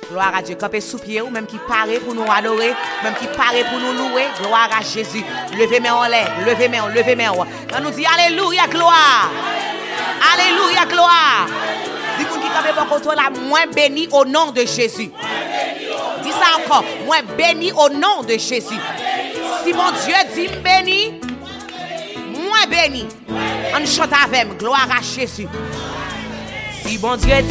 Gloire à Dieu. Campez sous pied ou même qui paraît pour nous adorer, même qui paraît pour nous louer. Gloire à Jésus. Levez main en l'air, levez main, levez main. On nous dit alléluia, gloire. Alléluia, gloire. Dis vous qui campez pour contre la moins béni au nom de Jésus. Dis ça encore, moins béni au nom de Jésus. Si mon Dieu dit béni, moins béni. On chante avec, gloire à Jésus. Si mon Dieu